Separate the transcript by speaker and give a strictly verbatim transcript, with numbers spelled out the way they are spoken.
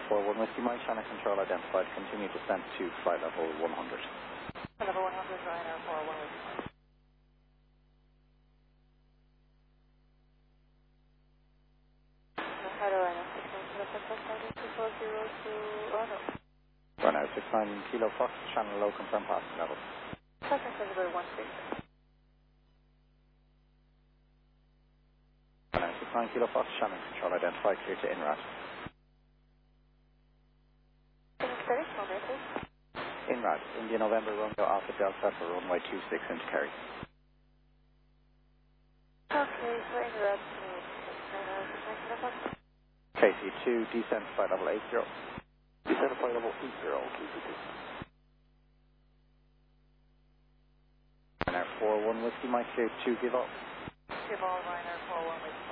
Speaker 1: four one Whiskey Mike, channel control identified. Continue descent to flight level one hundred.
Speaker 2: Flight level one hundred, Ryanair four one Whiskey Mike. Hello, Ryanair six nine Kilo Fox, two four zero two, oh no.
Speaker 1: Ryanair six nine Kilo Fox, channel low, confirm passing level.
Speaker 2: Second February one three.
Speaker 1: Ryanair six nine Kilo Fox, channel control identified, clear to INRAD.
Speaker 2: Steady, small vehicle.
Speaker 1: INRAD, India November Romeo Alpha Delta for runway two six into Kerry.
Speaker 2: Okay, so INRAD to Ryanair six nine Kilo Fox.
Speaker 1: K C two, descent flight level eight zero. Descent flight level eight zero, K C two. Ryanair four one Whiskey Mike, clear to give up.
Speaker 2: Give all Ryanair four one Whiskey.